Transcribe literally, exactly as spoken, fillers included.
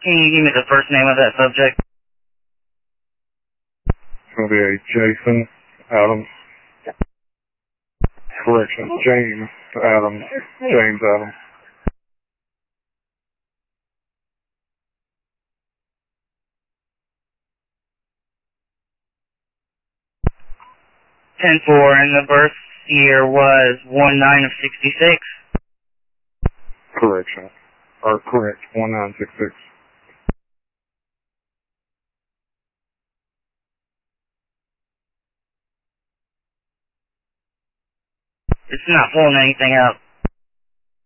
Can you give me the first name of that subject? It's going to be a Jason Adams. Correction, James Adams. James Adams. ten four, and the birth year was one nine of sixty-six. Correction. Or correct, one nine six six. It's not pulling anything up.